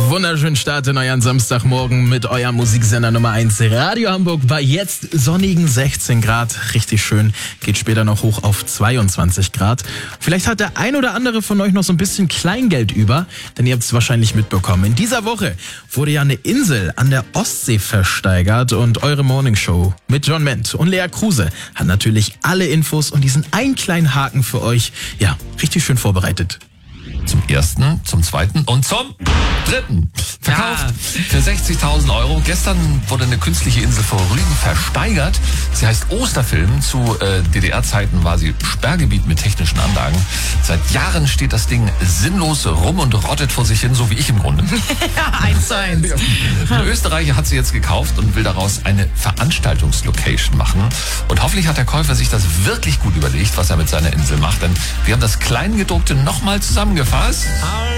Wunderschönen Start in euren Samstagmorgen mit eurem Musiksender Nummer 1 Radio Hamburg bei jetzt sonnigen 16 Grad. Richtig schön. Geht später noch hoch auf 22 Grad. Vielleicht hat der ein oder andere von euch noch so ein bisschen Kleingeld über, denn ihr habt es wahrscheinlich mitbekommen. In dieser Woche wurde ja eine Insel an der Ostsee versteigert und eure Morningshow mit John Ment und Lea Kruse hat natürlich alle Infos und diesen einen kleinen Haken für euch, ja, richtig schön vorbereitet. Zum ersten, zum zweiten und zum dritten. Verkauft für 60.000 Euro. Gestern wurde eine künstliche Insel vor Rügen versteigert. Sie heißt Osterfilm. Zu DDR-Zeiten war sie Sperrgebiet mit technischen Anlagen. Seit Jahren steht das Ding sinnlos rum und rottet vor sich hin, so wie ich im Grunde. 1:1. Ein Österreicher hat sie jetzt gekauft und will daraus eine Veranstaltungslocation machen. Und hoffentlich hat der Käufer sich das wirklich gut überlegt, was er mit seiner Insel macht. Denn wir haben das Kleingedruckte nochmal zusammengefasst.